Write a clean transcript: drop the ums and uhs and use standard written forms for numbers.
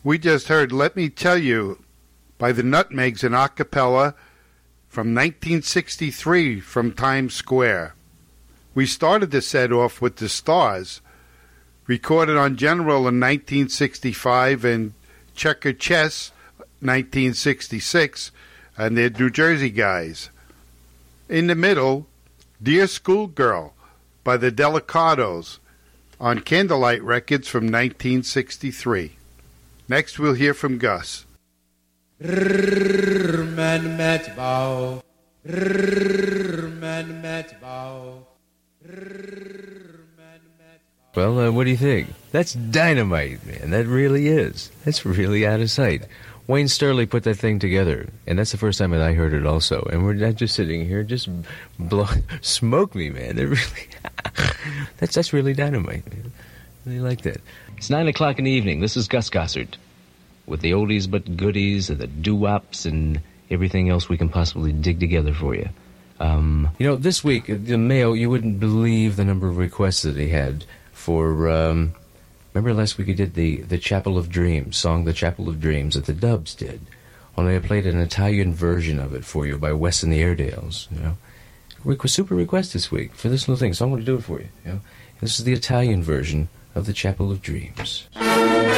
We just heard Let Me Tell You by the Nutmegs in a cappella from 1963 from Times Square. We started the set off with The Stars, recorded on General in 1965 and Checker Chess 1966, and they're New Jersey guys. In the middle, Dear Schoolgirl by the Delicados on Candlelight Records from 1963. Next we'll hear from Gus. Well, what do you think? That's dynamite, man. That really is. That's really out of sight. Wayne Sterling put that thing together, and that's the first time that I heard it also. And we're not just sitting here, just smoke me, man. That really, that's really dynamite, man. I really like that. It's 9 o'clock in the evening. This is Gus Gossard with the oldies but goodies and the doo-wops and everything else we can possibly dig together for you. This week, the mail, you wouldn't believe the number of requests that he had for... remember last week he did the Chapel of Dreams, song The Chapel of Dreams that the Dubs did. Only I played an Italian version of it for you by Wes and the Airedales, Super request this week for this little thing, so I'm going to do it for you, This is the Italian version of The Chapel of Dreams.